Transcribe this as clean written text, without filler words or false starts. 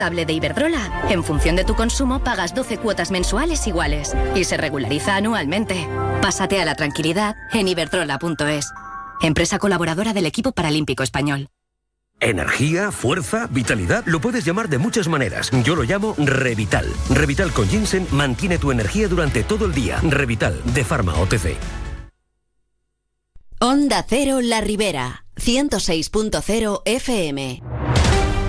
adaptable de Iberdrola. En función de tu consumo, pagas 12 cuotas mensuales iguales y se regulariza anualmente. Pásate a la tranquilidad en iberdrola.es. Empresa colaboradora del equipo paralímpico español. Energía, fuerza, vitalidad, lo puedes llamar de muchas maneras. Yo lo llamo Revital. Revital con ginseng mantiene tu energía durante todo el día. Revital, de Pharma OTC. Onda Cero La Ribera, 106.0 FM.